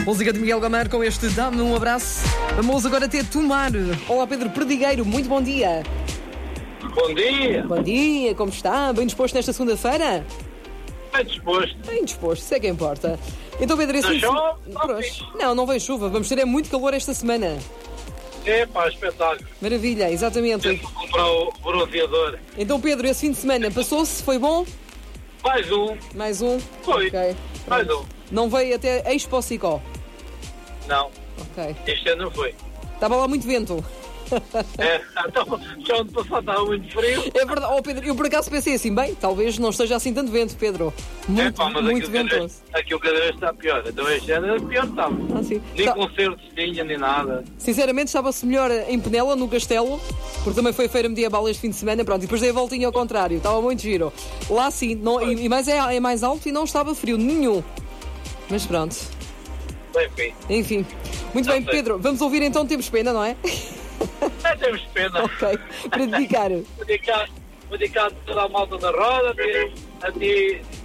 Música de Miguel Gameiro com este Dá-me um Abraço. Vamos agora ter Tomar. Olá, Pedro Perdigueiro, muito bom dia. Bom dia. Bom dia, como está? Bem disposto nesta segunda-feira? Bem disposto. Bem disposto, isso é que importa. Então, Pedro, esse não vem chuva. Vamos ter muito calor esta semana. É pá, espetáculo. Maravilha, exatamente. Tenho que comprar o bronzeador. Então, Pedro, esse fim de semana passou-se? Foi bom? Mais um. Mais um? Foi. Ok. Mais um. Não veio até Expo Sicó? Não. Ok. Este ano não foi. Estava lá muito vento. É, então, já ano passado estava muito frio. É verdade. Oh, Pedro, eu por acaso pensei assim, bem, talvez não esteja assim tanto vento, Pedro. Muito, Mas muito ventoso. Aquilo cada vez está pior. Então este ano era pior, estava. Sim. Nem concertos tinha, nem nada. Sinceramente, estava-se melhor em Penela, no Castelo, porque também foi feira medieval este fim de semana, pronto, e depois dei a voltinha ao contrário, estava muito giro. Lá sim, não, e mais é mais alto e não estava frio nenhum. Mas pronto. Enfim. Muito bem, Pedro, vamos ouvir então Temos Pena, não é? Temos pena. Ok, para dedicar. Vou dedicar toda a malta da roda, a ti